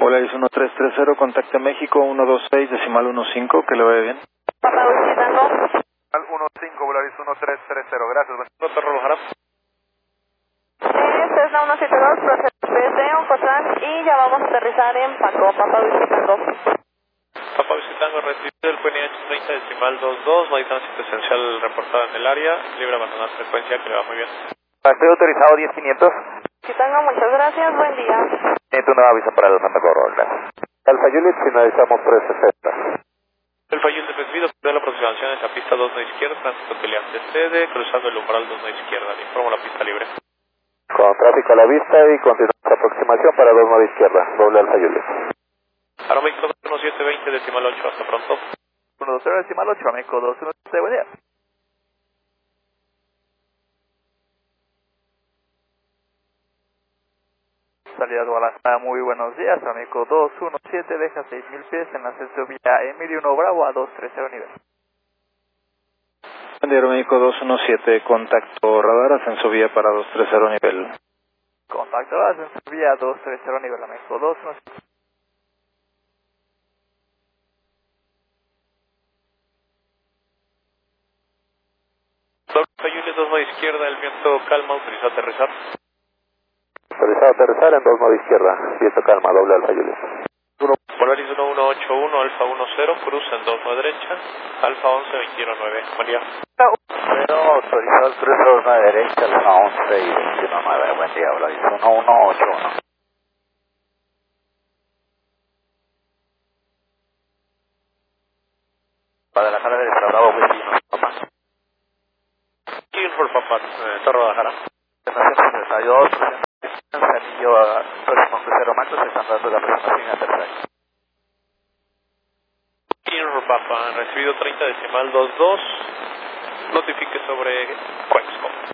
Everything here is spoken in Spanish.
Volaris 1330, contacte México 126, decimal 15, que le vaya bien. Papa Whisky Tango. Al 15, Volaris 1330, gracias. Perro Jara. Cessna 172, procede Ocotlán y ya vamos a aterrizar en Paco, Papa Whisky Tango. Papa Whisky Tango, recibido el PNH 30, decimal 22, no hay tránsito esencial reportado en el área, libre abandonar frecuencia, que le va muy bien. Estoy autorizado 10500. Whisky Tango, muchas gracias, buen día. Necesito una avisa para el Santa Corolla. Alfa Juliet, finalizamos 360. El Fayul defendido, de la aproximación en la pista 2 no izquierda, tránsito que le antecede, cruzando el umbral 2 no izquierda, le informo la pista libre. Con tráfico a la vista y continuamos la aproximación para 29 izquierda, doble Alfa Juliet. Aeroméxico 1720, decimal 8, hasta pronto. 120, decimal 8, Ameco 217, buen día. Salida Guadalajara, muy buenos días, Ameco 217, deja 6000 pies en ascenso vía Emilio 1 Bravo a 230 nivel. Aeroméxico 217, contacto radar, ascenso vía para 230 nivel. Contacto ascenso vía 230 nivel, Ameco 217. Fayul 2 no izquierda, el viento calma, autorizado a aterrizar. Autorizado a aterrizar en 29 izquierda, viento calma, doble Alfa Juliet. Volaris 1181, Alfa 10, cruza en 29 derecha, Alfa 11, 219, buen día. Pero autorizado el cruce a una derecha, Alfa 11 y 219, buen día, Volaris 1181. Guadalajara del Bravo, vecino, papá. Kill for Papa, Torre Guadalajara. Estación 62, anillo a próximo crucero Macro, se están dando la presentación en aterrizaje. Kill for Papa, recibido 30, decimal 22, notifique sobre Quexcom.